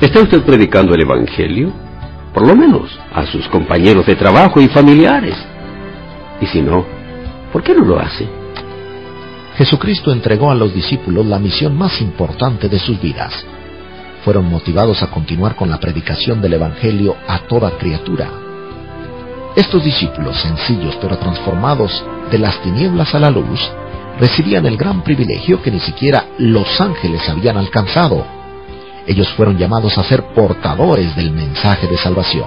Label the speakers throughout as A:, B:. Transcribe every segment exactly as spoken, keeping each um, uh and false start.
A: ¿Está usted predicando el Evangelio? Por lo menos a sus compañeros de trabajo y familiares. Y si no, ¿por qué no lo hace?
B: Jesucristo entregó a los discípulos la misión más importante de sus vidas. Fueron motivados a continuar con la predicación del Evangelio a toda criatura. Estos discípulos, sencillos pero transformados de las tinieblas a la luz, recibían el gran privilegio que ni siquiera los ángeles habían alcanzado. Ellos fueron llamados a ser portadores del mensaje de salvación.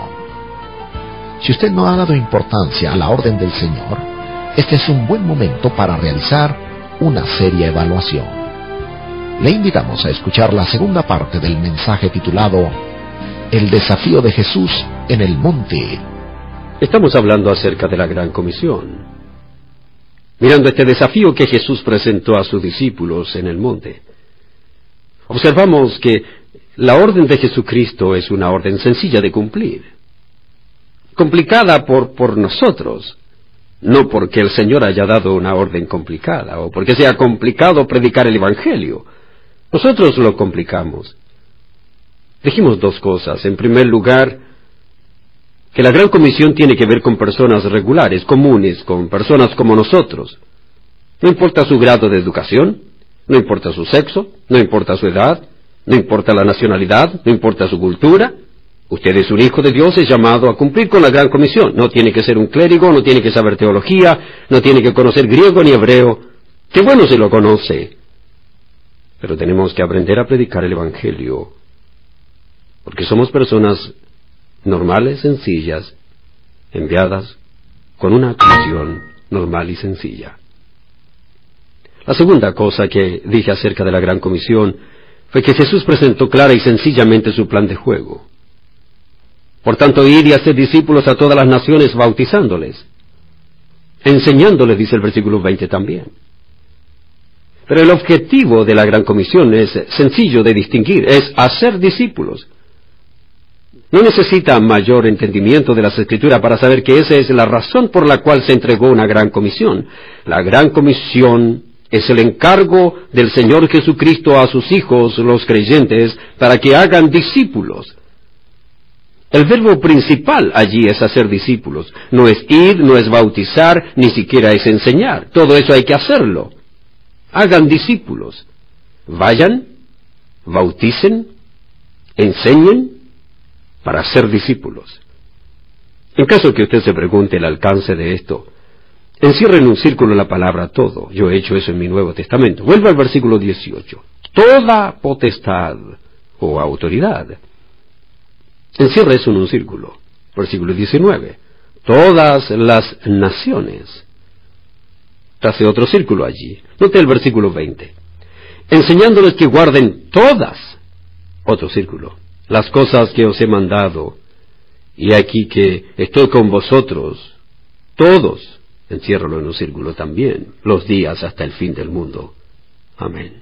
B: Si usted no ha dado importancia a la orden del Señor, este es un buen momento para realizar una seria evaluación. Le invitamos a escuchar la segunda parte del mensaje titulado El desafío de Jesús en el monte.
A: Estamos hablando acerca de la Gran Comisión, mirando este desafío que Jesús presentó a sus discípulos en el monte. Observamos que la orden de Jesucristo es una orden sencilla de cumplir, complicada por, por nosotros, no porque el Señor haya dado una orden complicada, o porque sea complicado predicar el Evangelio. Nosotros lo complicamos. Dijimos dos cosas. En primer lugar, que la Gran Comisión tiene que ver con personas regulares, comunes, con personas como nosotros. No importa su grado de educación, no importa su sexo, no importa su edad, no importa la nacionalidad, no importa su cultura. Usted es un hijo de Dios, es llamado a cumplir con la Gran Comisión. No tiene que ser un clérigo, no tiene que saber teología, no tiene que conocer griego ni hebreo. ¡Qué bueno si lo conoce! Pero tenemos que aprender a predicar el Evangelio, porque somos personas normales, sencillas, enviadas con una misión normal y sencilla. La segunda cosa que dije acerca de la Gran Comisión fue que Jesús presentó clara y sencillamente su plan de juego. Por tanto, ir y hacer discípulos a todas las naciones bautizándoles, enseñándoles, dice el versículo veinte también. Pero el objetivo de la Gran Comisión es sencillo de distinguir, es hacer discípulos. No necesita mayor entendimiento de las Escrituras para saber que esa es la razón por la cual se entregó una Gran Comisión. La Gran Comisión es el encargo del Señor Jesucristo a sus hijos, los creyentes, para que hagan discípulos. El verbo principal allí es hacer discípulos. No es ir, no es bautizar, ni siquiera es enseñar. Todo eso hay que hacerlo. Hagan discípulos. Vayan, bauticen, enseñen para ser discípulos. En caso que usted se pregunte el alcance de esto, encierre en un círculo la palabra todo. Yo he hecho eso en mi Nuevo Testamento. Vuelva al versículo dieciocho. Toda potestad o autoridad. Encierre eso en un círculo. Versículo diecinueve. Todas las naciones. Hace otro círculo allí. Note el versículo veinte. Enseñándoles que guarden todas. Otro círculo. Las cosas que os he mandado. Y aquí que estoy con vosotros. Todos. Enciérralo en un círculo también. Los días hasta el fin del mundo. Amén.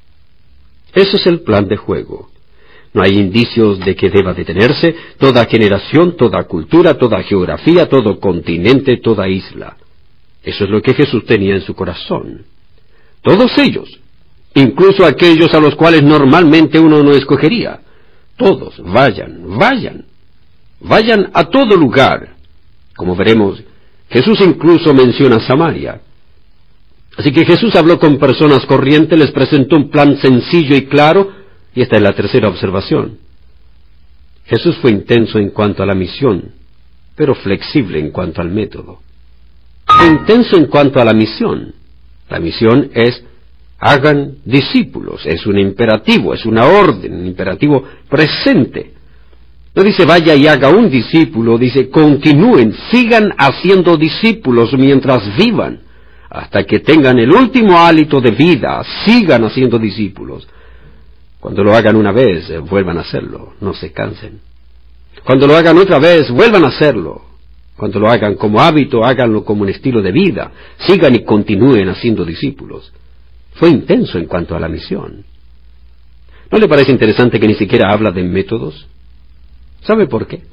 A: Ese es el plan de juego. No hay indicios de que deba detenerse. Toda generación, toda cultura, toda geografía, todo continente, toda isla. Eso es lo que Jesús tenía en su corazón. Todos ellos, incluso aquellos a los cuales normalmente uno no escogería. Todos, vayan, vayan. Vayan a todo lugar. Como veremos, Jesús incluso menciona Samaria. Así que Jesús habló con personas corrientes, les presentó un plan sencillo y claro, y esta es la tercera observación. Jesús fue intenso en cuanto a la misión, pero flexible en cuanto al método. Fue intenso en cuanto a la misión. La misión es, hagan discípulos, es un imperativo, es una orden, un imperativo presente. No dice vaya y haga un discípulo, dice continúen, sigan haciendo discípulos mientras vivan, hasta que tengan el último hálito de vida, sigan haciendo discípulos. Cuando lo hagan una vez, eh, vuelvan a hacerlo, no se cansen. Cuando lo hagan otra vez, vuelvan a hacerlo. Cuando lo hagan como hábito, háganlo como un estilo de vida. Sigan y continúen haciendo discípulos. Fue intenso en cuanto a la misión. ¿No le parece interesante que ni siquiera habla de métodos? ¿Sabe por qué?